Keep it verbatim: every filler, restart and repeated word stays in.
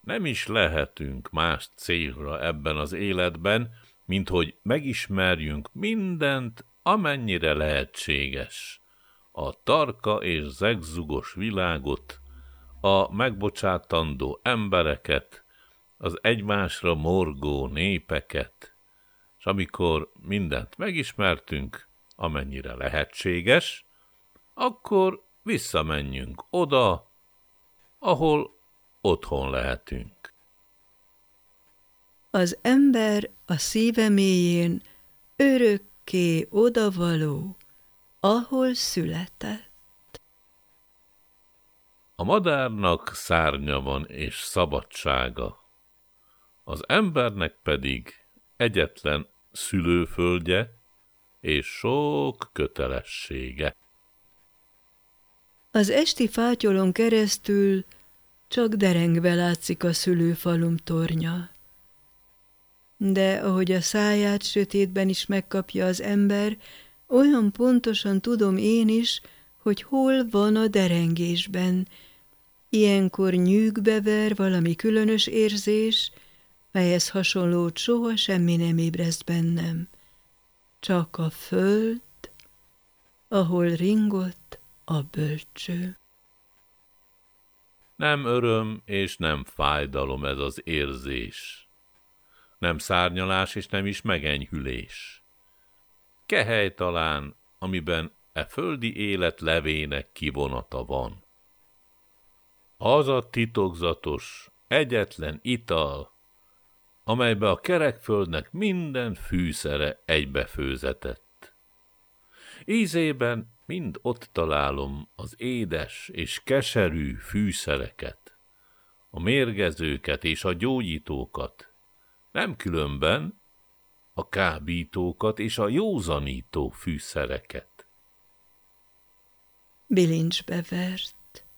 Nem is lehetünk más célra ebben az életben, mint hogy megismerjünk mindent, amennyire lehetséges. A tarka és zegzugos világot, a megbocsátandó embereket, az egymásra morgó népeket, és amikor mindent megismertünk, amennyire lehetséges, akkor visszamenjünk oda, ahol otthon lehetünk. Az ember a szíve mélyén örökké odavaló, ahol született. A madárnak szárnya van és szabadsága, az embernek pedig egyetlen szülőföldje és sok kötelessége. Az esti fátyolon keresztül csak derengve látszik a szülőfalum tornya. De ahogy a száját sötétben is megkapja az ember, olyan pontosan tudom én is, hogy hol van a derengésben. Ilyenkor nyűgbe ver valami különös érzés, melyhez hasonlót soha semmi nem ébreszt bennem. Csak a föld, ahol ringott a bölcső. Nem öröm és nem fájdalom ez az érzés. Nem szárnyalás és nem is megenyhülés. Kehely talán, amiben e földi élet levének kivonata van. Az a titokzatos, egyetlen ital, amelybe a kerekföldnek minden fűszere egybefőzetett. Ízében mind ott találom az édes és keserű fűszereket, a mérgezőket és a gyógyítókat, nem különben a kábítókat és a józanító fűszereket. Bilincsbe vert.